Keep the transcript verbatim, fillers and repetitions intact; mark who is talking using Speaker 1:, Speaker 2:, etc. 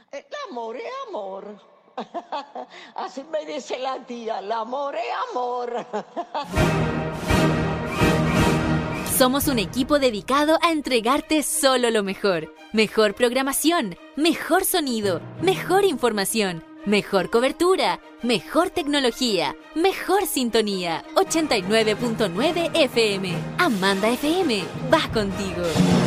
Speaker 1: El amor es amor. Así me dice la tía, el amor es amor.
Speaker 2: Somos un equipo dedicado a entregarte solo lo mejor. Mejor programación, mejor sonido, mejor información, mejor cobertura, mejor tecnología, mejor sintonía. ochenta y nueve punto nueve F M. Amanda F M, va contigo.